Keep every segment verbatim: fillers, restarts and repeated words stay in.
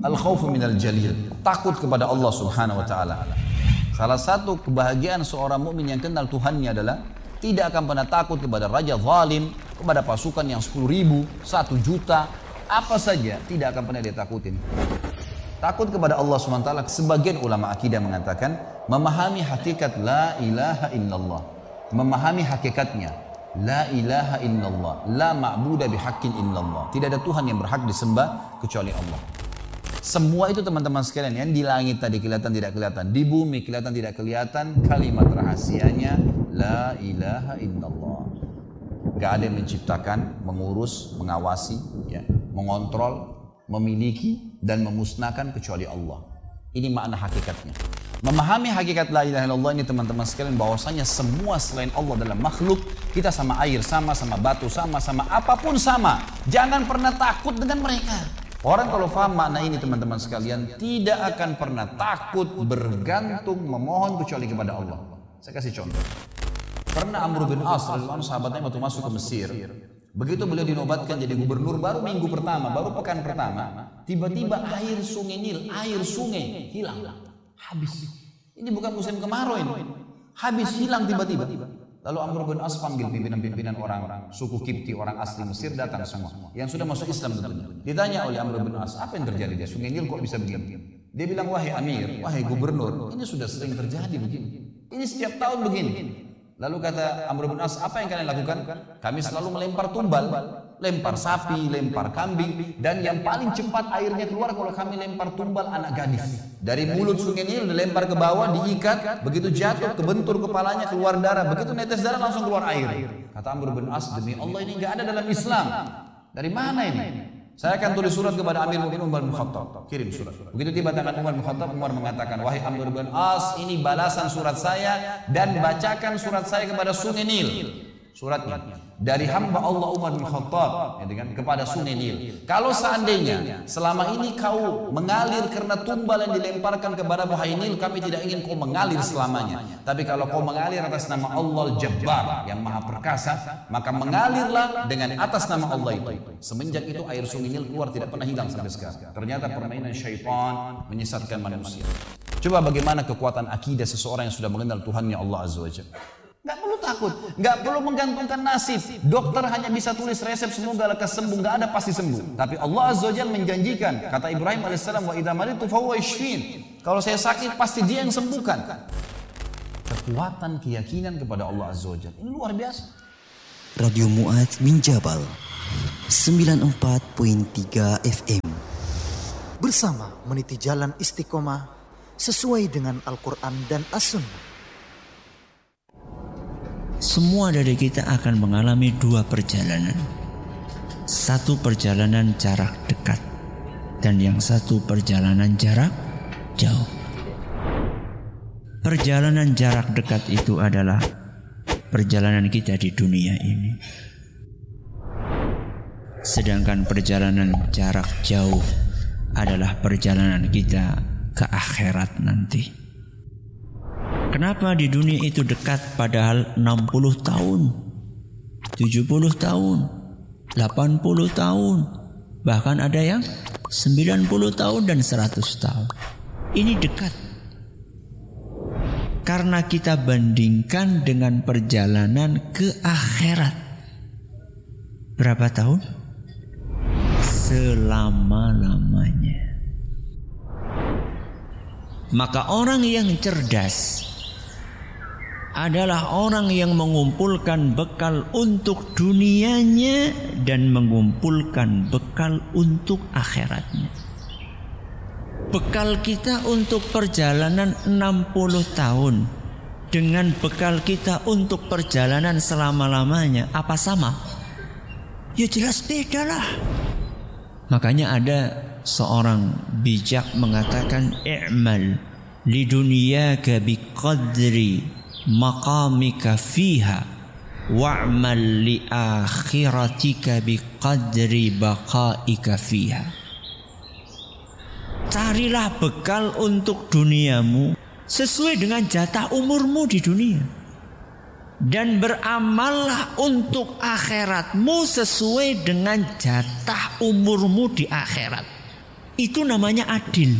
Al-khawfu minal jalil, takut kepada Allah Subhanahu wa taala. Salah satu kebahagiaan seorang mukmin yang kenal Tuhannya adalah tidak akan pernah takut kepada raja zalim, kepada pasukan yang sepuluh ribu, satu juta, apa saja tidak akan pernah dia takutin. Takut kepada Allah subhanahu wa taala, sebagian ulama akidah mengatakan memahami hakikat la ilaha illallah, memahami hakikatnya la ilaha illallah, la ma'buda bihaqqin illallah, tidak ada Tuhan yang berhak disembah kecuali Allah. Semua itu teman-teman sekalian, yang di langit tadi kelihatan tidak kelihatan, di bumi kelihatan tidak kelihatan, kalimat rahasianya la ilaha illallah. Gak ada yang menciptakan, mengurus, mengawasi, ya, mengontrol, memiliki dan memusnahkan kecuali Allah. Ini makna hakikatnya. Memahami hakikat la ilaha illallah ini teman-teman sekalian, bahwasanya semua selain Allah dalam makhluk, kita sama air, sama sama batu, sama sama apapun sama. Jangan pernah takut dengan mereka. Orang kalau faham makna ini teman-teman sekalian, tidak akan pernah takut, bergantung, memohon kecuali kepada Allah. Saya kasih contoh. Pernah Amr bin As, sahabatnya waktu masuk ke Mesir, begitu beliau dinobatkan jadi gubernur, baru minggu pertama, baru pekan pertama, tiba-tiba air sungai Nil, air sungai hilang, habis. Ini bukan musim kemarau ini, habis, hilang tiba-tiba. Lalu Amr bin As panggil pimpinan-pimpinan orang suku Kipti, orang asli Mesir, datang semua, yang sudah masuk Islam tentunya. Ditanya oleh Amr bin As, apa yang terjadi di sungai Nil kok bisa begini? Dia bilang, wahai Amir, wahai gubernur, ini sudah sering terjadi begini. Ini setiap tahun begini. Lalu kata Amr bin As, apa yang kalian lakukan? Kami selalu melempar tumbal, lempar sapi, lempar kambing, dan yang paling cepat airnya keluar kalau kami lempar tumbal anak gadis. Dari mulut sungai Nil dilempar ke bawah, diikat, begitu jatuh, kebentur kepalanya, keluar darah, begitu netes darah langsung keluar air. Kata Amr bin As, demi Allah ini enggak ada dalam Islam. Dari mana ini? Saya akan tulis surat kepada Amir Mu'minin Umar bin Khattab. Kirim surat. Begitu tiba tangan Umar bin Khattab, Umar mengatakan, wahai Amr bin As, ini balasan surat saya, dan bacakan surat saya kepada sungai Nil. Suratnya dari hamba Allah Umar bin Khattab, ya, dengan kepada sungai Nil. Kalau seandainya selama ini kau mengalir karena tumbal yang dilemparkan kepada wahai Nil, kami tidak ingin kau mengalir selamanya. Tapi kalau kau mengalir atas nama Allah Al-Jabbar yang Maha Perkasa, maka mengalirlah dengan atas nama Allah itu. Semenjak itu air sungai Nil keluar tidak pernah hilang sampai sekarang. Ternyata permainan syaitan menyesatkan manusia. Coba bagaimana kekuatan akidah seseorang yang sudah mengenal Tuhannya Allah Azza wa Jalla. Gak perlu takut, gak perlu menggantungkan nasib. Dokter hanya bisa tulis resep semoga lekas sembuh, gak ada pasti sembuh. Tapi Allah Azza wa Jalla menjanjikan, kata Ibrahim alaihissalam, wa idza maritu fahuwa yashfin. Kalau saya sakit pasti Dia yang sembuhkan. Kekuatan keyakinan kepada Allah Azza wa Jalla ini luar biasa. Radio Mu'adz bin Jabal sembilan puluh empat koma tiga F M. Bersama meniti jalan istiqomah sesuai dengan Al-Quran dan As-Sunnah. Semua dari kita akan mengalami dua perjalanan. Satu perjalanan jarak dekat, dan yang satu perjalanan jarak jauh. Perjalanan jarak dekat itu adalah perjalanan kita di dunia ini. Sedangkan perjalanan jarak jauh adalah perjalanan kita ke akhirat nanti. Kenapa di dunia itu dekat padahal enam puluh tahun, tujuh puluh tahun, delapan puluh tahun, bahkan ada yang sembilan puluh tahun dan seratus tahun. Ini dekat. Karena kita bandingkan dengan perjalanan ke akhirat. Berapa tahun? Selama-lamanya. Maka orang yang cerdas adalah orang yang mengumpulkan bekal untuk dunianya dan mengumpulkan bekal untuk akhiratnya. Bekal kita untuk perjalanan enam puluh tahun dengan bekal kita untuk perjalanan selama-lamanya, apa sama? Ya jelas beda lah. Makanya ada seorang bijak mengatakan, i'mal lidunyaka biqadri maqamika fiha wa'mal li akhiratika biqadri baqaika fiha. Carilah bekal untuk duniamu sesuai dengan jatah umurmu di dunia, dan beramallah untuk akhiratmu sesuai dengan jatah umurmu di akhirat. Itu namanya adil.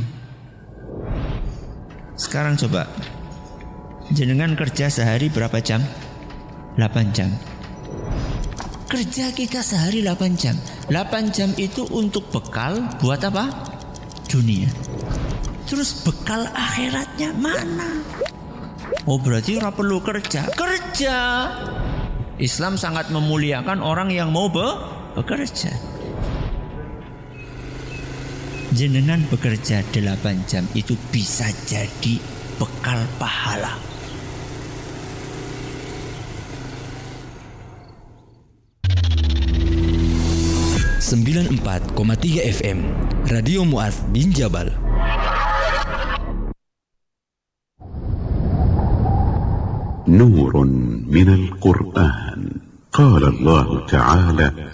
Sekarang coba, jenengan kerja sehari berapa jam? delapan jam. Kerja kita sehari delapan jam. delapan jam itu untuk bekal buat apa? Dunia. Terus bekal akhiratnya mana? Oh, berarti ora perlu kerja. Kerja. Islam sangat memuliakan orang yang mau be- bekerja. Jenengan bekerja delapan jam itu bisa jadi bekal pahala. sembilan puluh empat koma tiga F M Radio Mu'adz bin Jabal. نور من القرآن قال الله تعالى